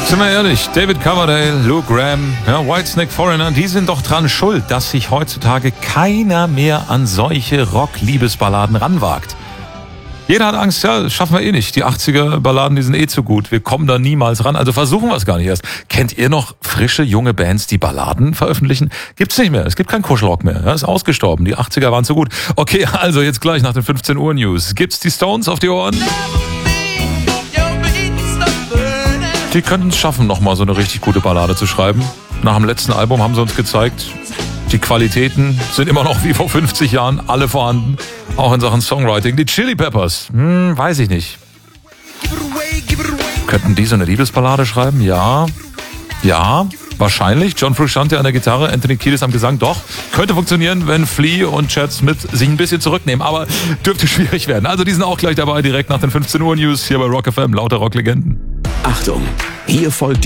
Sind wir ehrlich, David Coverdale, Luke Graham, Whitesnake Foreigner, die sind doch dran schuld, dass sich heutzutage keiner mehr an solche Rock-Liebesballaden ranwagt. Jeder hat Angst, ja, schaffen wir eh nicht. Die 80er-Balladen, die sind eh zu gut. Wir kommen da niemals ran, also versuchen wir es gar nicht erst. Kennt ihr noch frische, junge Bands, die Balladen veröffentlichen? Gibt's nicht mehr. Es gibt keinen Kuschelrock mehr. Ja, ist ausgestorben. Die 80er waren zu gut. Okay, also jetzt gleich nach den 15 Uhr News. Gibt's die Stones auf die Ohren? Die könnten es schaffen, nochmal so eine richtig gute Ballade zu schreiben. Nach dem letzten Album haben sie uns gezeigt, die Qualitäten sind immer noch wie vor 50 Jahren alle vorhanden. Auch in Sachen Songwriting. Die Chili Peppers, weiß ich nicht. Könnten die so eine Liebesballade schreiben? Ja, wahrscheinlich. John Frusciante an der Gitarre, Anthony Kiedis am Gesang. Doch, könnte funktionieren, wenn Flea und Chad Smith sich ein bisschen zurücknehmen. Aber dürfte schwierig werden. Also die sind auch gleich dabei, direkt nach den 15 Uhr News hier bei Rock FM. Lauter Rocklegenden. Achtung, hier folgt